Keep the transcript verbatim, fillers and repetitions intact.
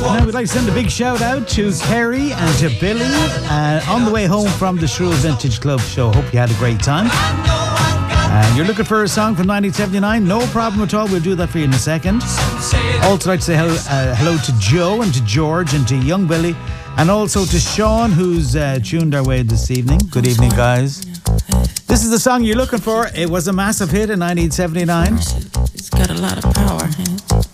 Now we'd like to send a big shout out to Kerry and to Billy uh, on the way home from the Shrew Vintage Club show. Hope you had a great time. And you're looking for a song from nineteen seventy-nine? No problem at all. We'll do that for you in a second. Also like to say hello, uh, hello to Joe and to George and to young Billy, and also to Sean, who's uh, tuned our way this evening. Good evening, guys. This is the song you're looking for. It was a massive hit in nineteen seventy-nine. It's got a lot of power. Huh?